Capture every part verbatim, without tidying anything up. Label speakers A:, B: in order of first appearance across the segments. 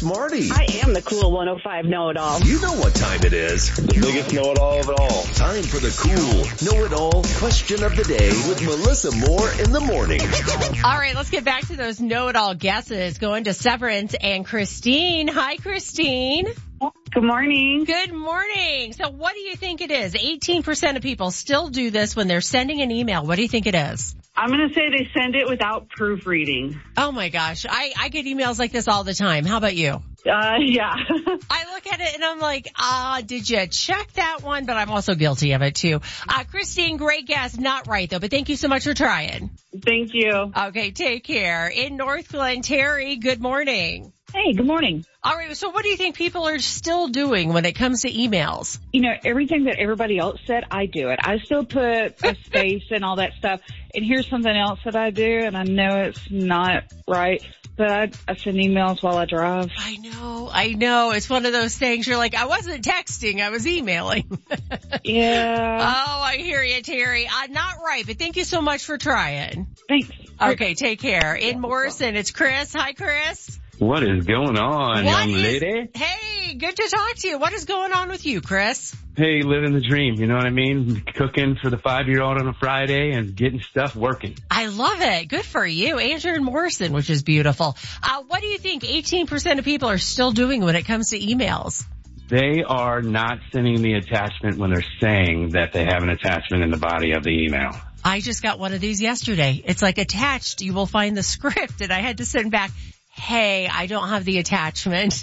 A: Smarty.
B: I am the cool one oh five know-it-all.
A: You know what time it is.
C: Biggest know-it-all of it all.
A: Time for the cool know-it-all question of the day with Melissa Moore in the morning.
D: All right, let's get back to those know-it-all guesses. Going to Severance and Christine. Hi, Christine.
B: Good morning.
D: Good morning. So what do you think it is? eighteen percent of people still do this when they're sending an email. What do you think it is?
B: I'm going to say they send it without proofreading.
D: Oh my gosh. I, I get emails like this all the time. How about you?
B: Uh, yeah.
D: I look at it and I'm like, ah, did you check that one? But I'm also guilty of it too. Uh, Christine, great guess. Not right though, but thank you so much for trying.
B: Thank you.
D: Okay, take care. In North Glen, Terry, good morning.
E: Hey, good morning.
D: All right, so what do you think people are still doing when it comes to emails?
E: You know, everything that everybody else said, I do it. I still put a space and all that stuff. And here's something else that I do, and I know it's not right, but I, I send emails while I drive.
D: I know, I know. It's one of those things you're like, I wasn't texting, I was emailing.
E: Yeah.
D: Oh, I hear you, Terry. Uh, not right, but thank you so much for trying.
E: Thanks.
D: Okay, take care. In Morrison, it's Chris. Hi, Chris.
C: What is going on,
D: What
C: young
D: is-
C: lady?
D: Hey, good to talk to you. What is going on with you, Chris?
C: Hey, living the dream, you know what I mean? Cooking for the five-year-old on a Friday and getting stuff working.
D: I love it. Good for you. Andrew and Morrison, which is beautiful. Uh, what do you think eighteen percent of people are still doing when it comes to emails?
C: They are not sending the attachment when they're saying that they have an attachment in the body of the email.
D: I just got one of these yesterday. It's like attached. You will find the script, and I had to send back, hey, I don't have the attachment.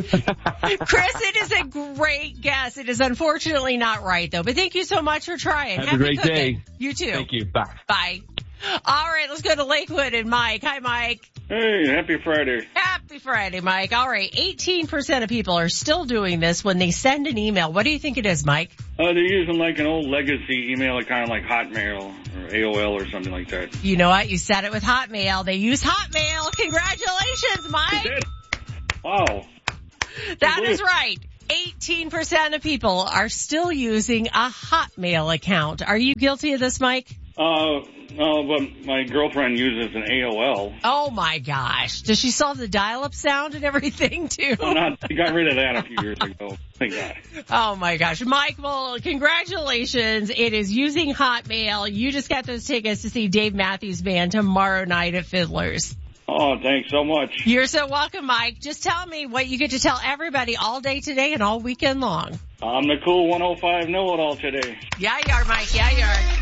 D: Chris, it is a great guess. It is unfortunately not right, though. But thank you so much for trying.
C: Have a
D: Happy
C: great
D: cooking.
C: day.
D: You too.
C: Thank you. Bye.
D: Bye. All right, let's go to Lakewood and Mike. Hi, Mike.
F: Hey, happy Friday.
D: Happy Friday, Mike. All right, eighteen percent of people are still doing this when they send an email. What do you think it is, Mike?
F: Uh, they're using like an old legacy email, kind of like Hotmail or A O L or something like that.
D: You know what? You said it with Hotmail. They use Hotmail. Congratulations, Mike.
F: Wow.
D: That is right. eighteen percent of people are still using a Hotmail account. Are you guilty of this, Mike?
F: Uh, no, but my girlfriend uses an A O L.
D: Oh my gosh. Does she solve the dial-up sound and everything too?
F: Oh, not, she got rid of that a few years ago. Thank God.
D: Oh my gosh. Mike, well, congratulations. It is using Hotmail. You just got those tickets to see Dave Matthews Band tomorrow night at Fiddler's.
F: Oh, thanks so much.
D: You're so welcome, Mike. Just tell me what you get to tell everybody all day today and all weekend long.
F: I'm the cool one oh five know-it-all today.
D: Yeah, you are, Mike. Yeah, you are.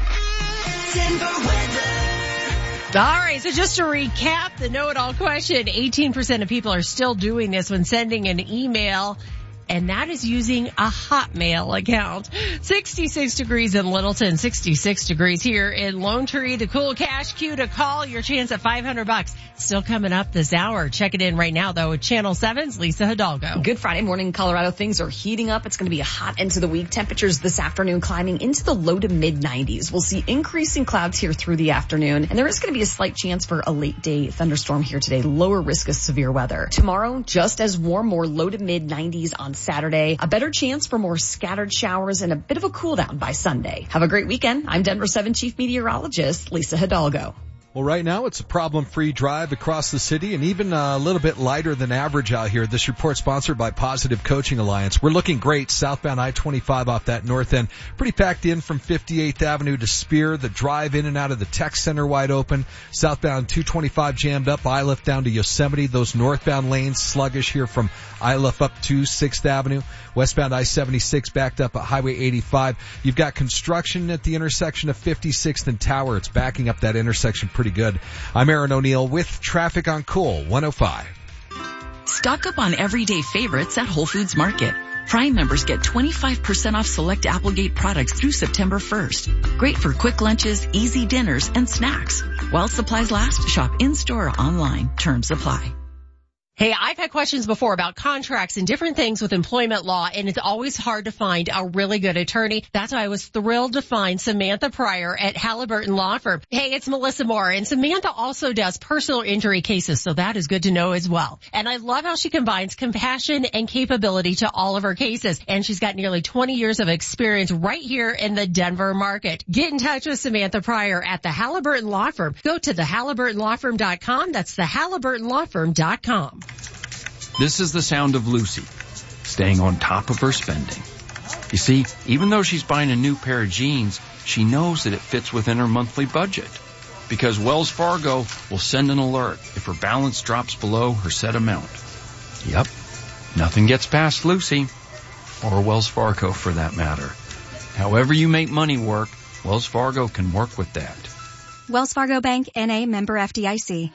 D: All right, so just to recap the know-it-all question, eighteen percent of people are still doing this when sending an email, and that is using a Hotmail account. sixty-six degrees in Littleton, sixty-six degrees here in Lone Tree. The cool cash queue to call, your chance at five hundred bucks. Still coming up this hour. Check it in right now, though, with Channel seven's Lisa Hidalgo.
G: Good Friday morning, Colorado. Things are heating up. It's going to be a hot end to the week. Temperatures this afternoon climbing into the low to mid nineties. We'll see increasing clouds here through the afternoon, and there is going to be a slight chance for a late day thunderstorm here today. Lower risk of severe weather. Tomorrow, just as warm, more low to mid nineties on Saturday. A better chance for more scattered showers and a bit of a cool down by Sunday. Have a great weekend. I'm Denver seven Chief Meteorologist Lisa Hidalgo.
H: Well, right now it's a problem-free drive across the city and even a little bit lighter than average out here. This report sponsored by Positive Coaching Alliance. We're looking great southbound I twenty-five off that north end. Pretty packed in from fifty-eighth Avenue to Spear. The drive in and out of the Tech Center wide open. Southbound two twenty-five jammed up. I L F down to Yosemite. Those northbound lanes sluggish here from I L F up to sixth Avenue. Westbound I seventy-six backed up at Highway eighty-five. You've got construction at the intersection of fifty-sixth and Tower. It's backing up that intersection pretty good. I'm Aaron O'Neill with traffic on Cool one oh five.
I: Stock up on everyday favorites at Whole Foods Market. Prime members get twenty-five percent off select Applegate products through September first. Great for quick lunches, easy dinners, and snacks. While supplies last, shop in-store or online. Terms apply.
D: Hey, I've had questions before about contracts and different things with employment law, and it's always hard to find a really good attorney. That's why I was thrilled to find Samantha Pryor at Halliburton Law Firm. Hey, it's Melissa Moore, and Samantha also does personal injury cases, so that is good to know as well. And I love how she combines compassion and capability to all of her cases, and she's got nearly twenty years of experience right here in the Denver market. Get in touch with Samantha Pryor at the Halliburton Law Firm. Go to the halliburton law firm dot com. That's the halliburton law firm dot com.
J: This is the sound of Lucy, staying on top of her spending. You see, even though she's buying a new pair of jeans, she knows that it fits within her monthly budget. Because Wells Fargo will send an alert if her balance drops below her set amount. Yep, nothing gets past Lucy, or Wells Fargo for that matter. However you make money work, Wells Fargo can work with that.
K: Wells Fargo Bank, N A, member F D I C.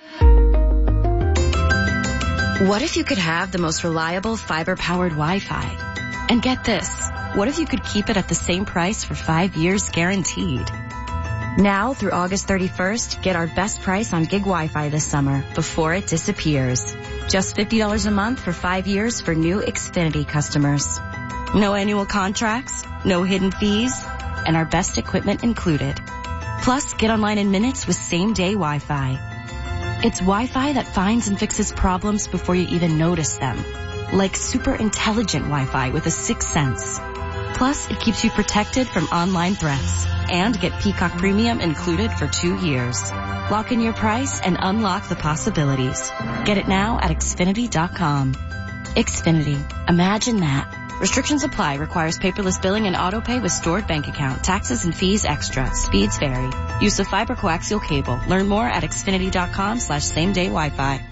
L: What if you could have the most reliable fiber-powered Wi-Fi? And get this, what if you could keep it at the same price for five years guaranteed? Now through August thirty-first, get our best price on gig Wi-Fi this summer before it disappears. Just fifty dollars a month for five years for new Xfinity customers. No annual contracts, no hidden fees, and our best equipment included. Plus, get online in minutes with same-day Wi-Fi. It's Wi-Fi that finds and fixes problems before you even notice them. Like super intelligent Wi-Fi with a sixth sense. Plus, it keeps you protected from online threats. And get Peacock Premium included for two years. Lock in your price and unlock the possibilities. Get it now at Xfinity dot com. Xfinity. Imagine that. Restrictions apply. Requires paperless billing and auto pay with stored bank account. Taxes and fees extra. Speeds vary. Use of fiber coaxial cable. Learn more at Xfinity dot com slash same day Wi-Fi.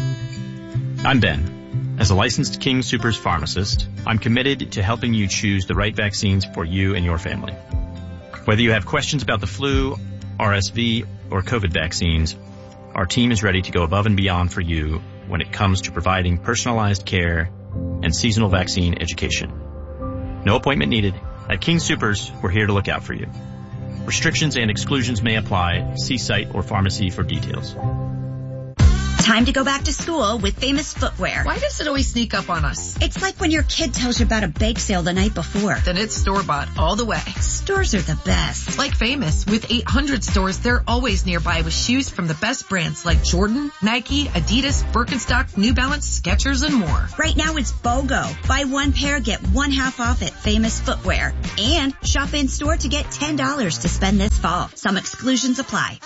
M: I'm Ben. As a licensed King Soopers pharmacist, I'm committed to helping you choose the right vaccines for you and your family. Whether you have questions about the flu, R S V, or COVID vaccines, our team is ready to go above and beyond for you when it comes to providing personalized care and seasonal vaccine education. No appointment needed. At King Soopers, we're here to look out for you. Restrictions and exclusions may apply. See site or pharmacy for details.
N: Time to go back to school with Famous Footwear.
O: Why does it always sneak up on us?
N: It's like when your kid tells you about a bake sale the night before.
O: Then it's store-bought all the way.
N: Stores are the best.
O: Like Famous. With eight hundred stores, they're always nearby with shoes from the best brands like Jordan, Nike, Adidas, Birkenstock, New Balance, Skechers, and more.
N: Right now it's BOGO. Buy one pair, get one half off at Famous Footwear. And shop in-store to get ten dollars to spend this fall. Some exclusions apply.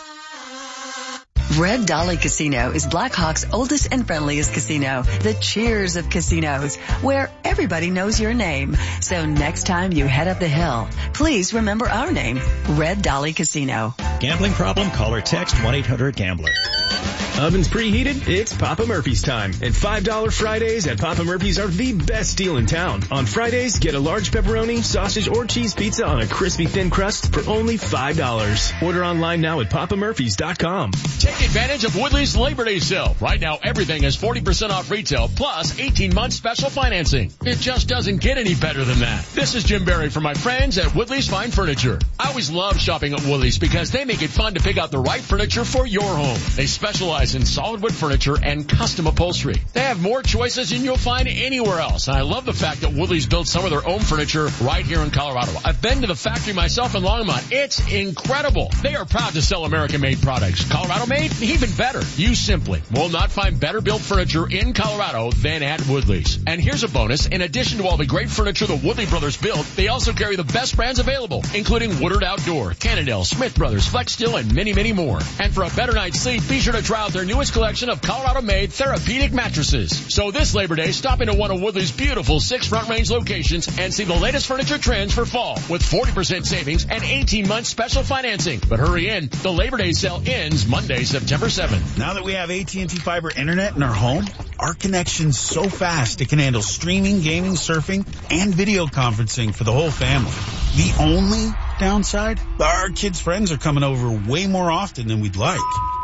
P: Red Dolly Casino is Blackhawk's oldest and friendliest casino, the cheers of casinos, where everybody knows your name. So next time you head up the hill, please remember our name, Red Dolly Casino.
Q: Gambling problem? Call or text one eight hundred gambler. Ovens preheated? It's Papa Murphy's time. And five dollar Fridays at Papa Murphy's are the best deal in town. On Fridays, get a large pepperoni, sausage, or cheese pizza on a crispy thin crust for only five dollars. Order online now at papa murphys dot com.
R: Take advantage of Woodley's Labor Day sale. Right now, everything is forty percent off retail plus eighteen months special financing. It just doesn't get any better than that. This is Jim Barry for my friends at Woodley's Fine Furniture. I always love shopping at Woodley's because they make it fun to pick out the right furniture for your home. They specialize in solid wood furniture and custom upholstery. They have more choices than you'll find anywhere else. And I love the fact that Woodley's built some of their own furniture right here in Colorado. I've been to the factory myself in Longmont. It's incredible. They are proud to sell American-made products. Colorado-made? Even better. You simply will not find better built furniture in Colorado than at Woodley's. And here's a bonus. In addition to all the great furniture the Woodley brothers build, they also carry the best brands available, including Woodard Outdoor, Cannondale, Smith Brothers, Flex Steel, and many, many more. And for a better night's sleep, be sure to try out their newest collection of Colorado-made therapeutic mattresses. So this Labor Day, stop into one of Woodley's beautiful six Front Range locations and see the latest furniture trends for fall with forty percent savings and eighteen months special financing. But hurry in. The Labor Day sale ends Monday, September seventh.
S: Now that we have A T and T Fiber Internet in our home, our connection's so fast it can handle streaming, gaming, surfing, and video conferencing for the whole family. The only downside? Our kids' friends are coming over way more often than we'd like.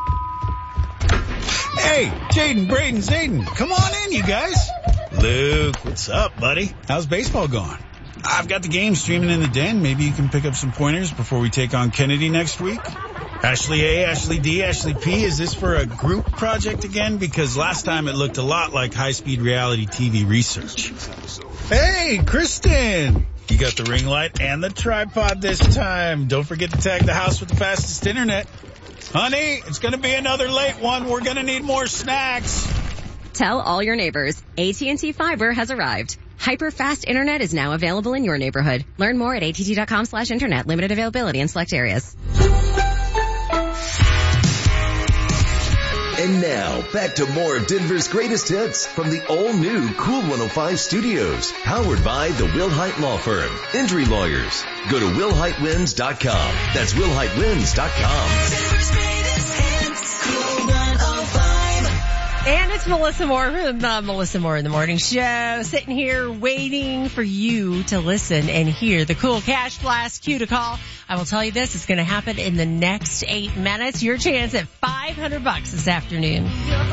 S: Hey, Jaden, Braden, Zayden, come on in, you guys. Luke, what's up, buddy? How's baseball going? I've got the game streaming in the den. Maybe you can pick up some pointers before we take on Kennedy next week. Ashley A, Ashley D, Ashley P, is this for a group project again? Because last time it looked a lot like high-speed reality T V research. Hey, Kristen! You got the ring light and the tripod this time. Don't forget to tag the house with the fastest internet. Honey, it's going to be another late one. We're going to need more snacks.
T: Tell all your neighbors, A T and T Fiber has arrived. Hyper-fast internet is now available in your neighborhood. Learn more at A T T dot com slash internet. Limited availability in select areas.
A: And now, back to more of Denver's greatest hits from the all-new Cool one oh five studios. Powered by the Wilhite Law Firm. Injury lawyers. Go to will hite wins dot com. That's will hite wins dot com.
D: And it's Melissa Moore from the Melissa Moore in the Morning Show, sitting here waiting for you to listen and hear the cool Cash Blast cue to call. I will tell you this, it's going to happen in the next eight minutes. Your chance at five hundred bucks this afternoon.